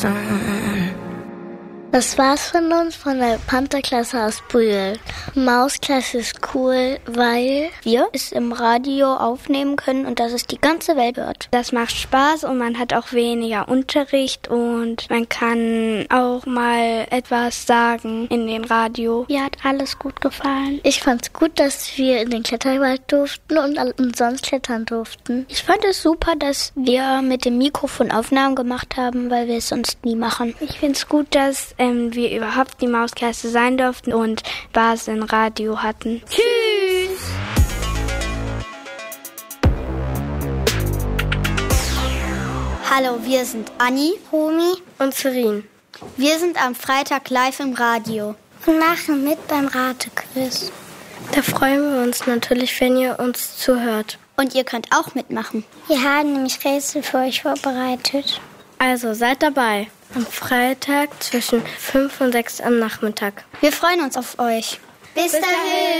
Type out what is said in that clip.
Das war's von uns, von der Pantherklasse aus Brühl. Mausklasse ist cool, weil wir es im Radio aufnehmen können und dass es die ganze Welt hört. Das macht Spaß und man hat auch weniger Unterricht und man kann auch mal etwas sagen in den Radio. Mir hat alles gut gefallen. Ich fand's gut, dass wir in den Kletterwald durften und umsonst klettern durften. Ich fand es super, dass wir mit dem Mikrofon Aufnahmen gemacht haben, weil wir es sonst nie machen. Ich find's gut, dass wir überhaupt die Mausklasse sein durften und Spaß im Radio hatten. Tschüss! Hallo, wir sind Anni, Romy und Serin. Wir sind am Freitag live im Radio und machen mit beim Ratequiz. Da freuen wir uns natürlich, wenn ihr uns zuhört. Und ihr könnt auch mitmachen. Wir haben nämlich Rätsel für euch vorbereitet. Also seid dabei. Am Freitag zwischen 5 und 6 am Nachmittag. Wir freuen uns auf euch. Bis dahin!